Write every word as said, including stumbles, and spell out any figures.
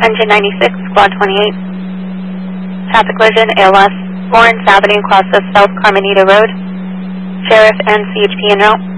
Engine ninety-six, Squad twenty-eight. Traffic collision, A L S, Lawrence Avenue, cross of South Carmenita Road. Sheriff and C H P en route.